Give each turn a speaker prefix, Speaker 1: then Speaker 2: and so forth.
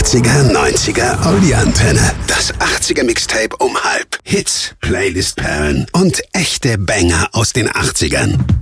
Speaker 1: 80er, 90er Audi-Antenne. Das 80er Mixtape um halb. Hits, Playlist-Perlen und echte Banger aus den 80ern.